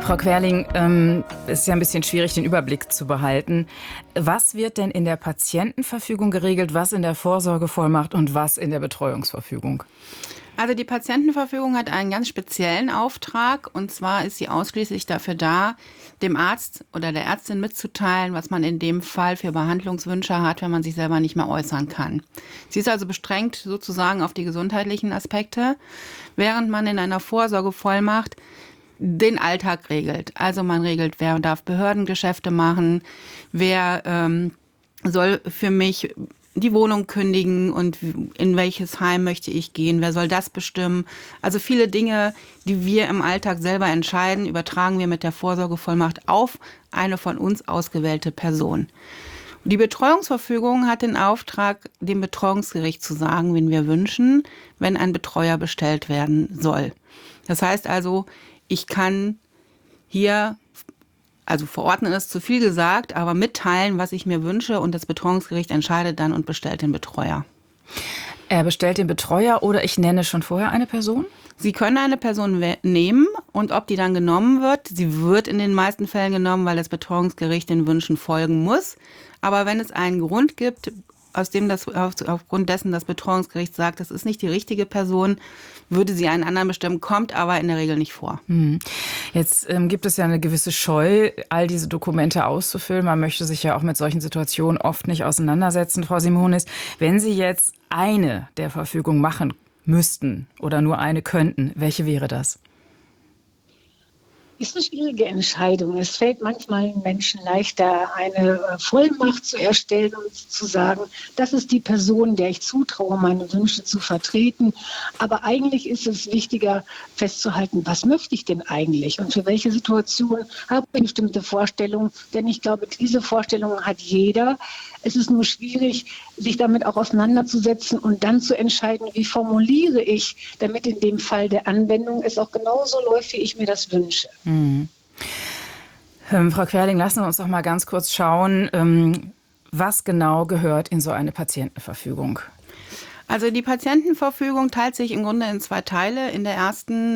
Frau Querling, es ist ja ein bisschen schwierig, den Überblick zu behalten. Was wird denn in der Patientenverfügung geregelt, was in der Vorsorgevollmacht und was in der Betreuungsverfügung? Also die Patientenverfügung hat einen ganz speziellen Auftrag, und zwar ist sie ausschließlich dafür da, dem Arzt oder der Ärztin mitzuteilen, was man in dem Fall für Behandlungswünsche hat, wenn man sich selber nicht mehr äußern kann. Sie ist also beschränkt sozusagen auf die gesundheitlichen Aspekte, während man in einer Vorsorgevollmacht den Alltag regelt. Also man regelt, wer darf Behördengeschäfte machen, wer soll für mich die Wohnung kündigen und in welches Heim möchte ich gehen, wer soll das bestimmen. Also viele Dinge, die wir im Alltag selber entscheiden, übertragen wir mit der Vorsorgevollmacht auf eine von uns ausgewählte Person. Die Betreuungsverfügung hat den Auftrag, dem Betreuungsgericht zu sagen, wen wir wünschen, wenn ein Betreuer bestellt werden soll. Das heißt also, ich kann hier, also verordnen ist zu viel gesagt, aber mitteilen, was ich mir wünsche, und das Betreuungsgericht entscheidet dann und bestellt den Betreuer. Er bestellt den Betreuer oder ich nenne schon vorher eine Person? Sie können eine Person nehmen, und ob die dann genommen wird, sie wird in den meisten Fällen genommen, weil das Betreuungsgericht den Wünschen folgen muss. Aber wenn es einen Grund gibt, aufgrund dessen das Betreuungsgericht sagt, das ist nicht die richtige Person, würde sie einen anderen bestimmen, kommt aber in der Regel nicht vor. Jetzt gibt es ja eine gewisse Scheu, all diese Dokumente auszufüllen. Man möchte sich ja auch mit solchen Situationen oft nicht auseinandersetzen. Frau Simonis, wenn Sie jetzt eine der Verfügung machen müssten oder nur eine könnten, welche wäre das? Ist eine schwierige Entscheidung. Es fällt manchmal Menschen leichter, eine Vollmacht zu erstellen und zu sagen, das ist die Person, der ich zutraue, meine Wünsche zu vertreten. Aber eigentlich ist es wichtiger festzuhalten, was möchte ich denn eigentlich und für welche Situation habe ich eine bestimmte Vorstellung. Denn ich glaube, diese Vorstellungen hat jeder. Es ist nur schwierig, sich damit auch auseinanderzusetzen und dann zu entscheiden, wie formuliere ich, damit in dem Fall der Anwendung es auch genauso läuft, wie ich mir das wünsche. Frau Querling, lassen Sie uns doch mal ganz kurz schauen, was genau gehört in so eine Patientenverfügung? Also die Patientenverfügung teilt sich im Grunde in zwei Teile. In der ersten